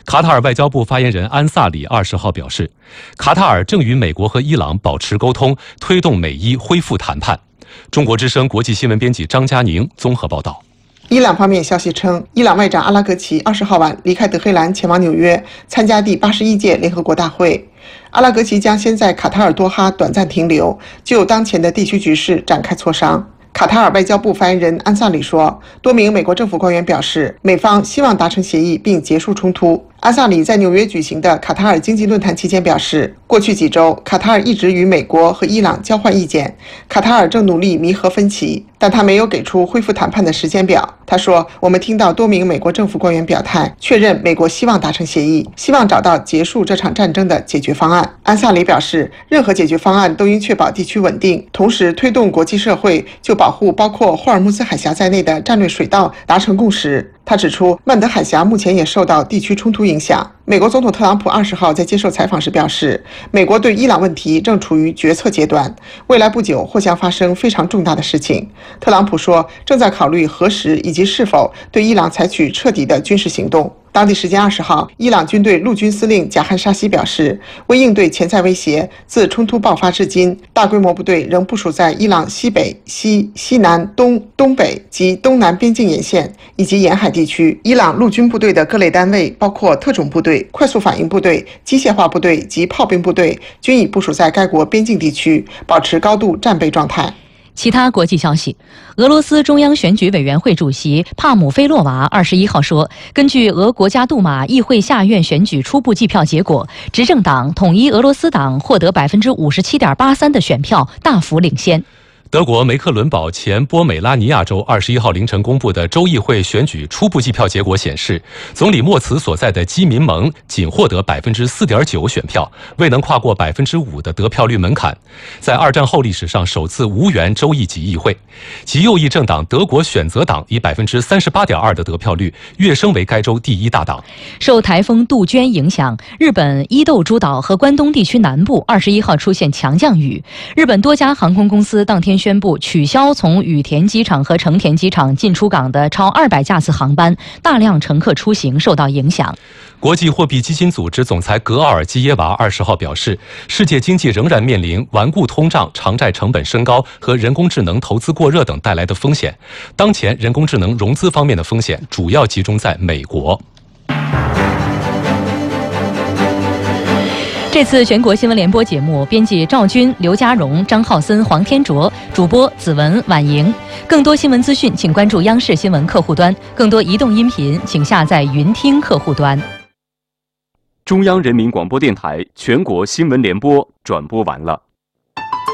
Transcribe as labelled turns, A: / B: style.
A: 卡塔尔外交部发言人安萨里20号表示，卡塔尔正与美国和伊朗保持沟通，推动美伊恢复谈判。中国之声国际新闻编辑张佳宁综合报道。
B: 伊朗方面消息称，伊朗外长阿拉格齐20号晚离开德黑兰，前往纽约参加第81届联合国大会。阿拉格齐将先在卡塔尔多哈短暂停留，就当前的地区局势展开磋商。卡塔尔外交部发言人安萨里说，多名美国政府官员表示，美方希望达成协议并结束冲突。安萨里在纽约举行的卡塔尔经济论坛期间表示，过去几周，卡塔尔一直与美国和伊朗交换意见，卡塔尔正努力弥合分歧，但他没有给出恢复谈判的时间表。他说，我们听到多名美国政府官员表态，确认美国希望达成协议，希望找到结束这场战争的解决方案。安萨里表示，任何解决方案都应确保地区稳定，同时推动国际社会就保护包括霍尔木兹海峡在内的战略水道达成共识。他指出，曼德海峡目前也受到地区冲突影响。美国总统特朗普20号在接受采访时表示，美国对伊朗问题正处于决策阶段，未来不久或将发生非常重大的事情。特朗普说，正在考虑何时以及是否对伊朗采取彻底的军事行动。当地时间20号，伊朗军队陆军司令贾汗沙希表示，为应对潜在威胁，自冲突爆发至今，大规模部队仍部署在伊朗西北、西南、东北及东南边境沿线以及沿海地区。伊朗陆军部队的各类单位，包括特种部队、快速反应部队、机械化部队及炮兵部队，均已部署在该国边境地区，保持高度战备状态。
C: 其他国际消息，俄罗斯中央选举委员会主席帕姆菲洛娃21号说，根据俄国家杜马议会下院选举初步计票结果，执政党统一俄罗斯党获得57.83%的选票，大幅领先。
A: 德国梅克伦堡前波美拉尼亚州21号凌晨公布的州议会选举初步计票结果显示，总理莫茨所在的基民盟仅获得4.9%选票，未能跨过5%的得票率门槛，在二战后历史上首次无缘州议级议会。极右翼政党德国选择党以38.2%的得票率跃升为该州第1大党。
C: 受台风杜鹃影响，日本伊豆诸岛和关东地区南部21号出现强降雨，日本多家航空公司当天宣布取消从羽田机场和成田机场进出港的超200架次航班，大量乘客出行受到影响。
A: 国际货币基金组织总裁格奥尔基耶娃20号表示，世界经济仍然面临顽固通胀、偿债成本升高和人工智能投资过热等带来的风险。当前人工智能融资方面的风险主要集中在美国。
C: 这次全国新闻联播节目，编辑赵军、刘家荣、张浩森、黄天卓，主播子文、婉莹。更多新闻资讯，请关注央视新闻客户端；更多移动音频，请下载云听客户端。
D: 中央人民广播电台全国新闻联播转播完了。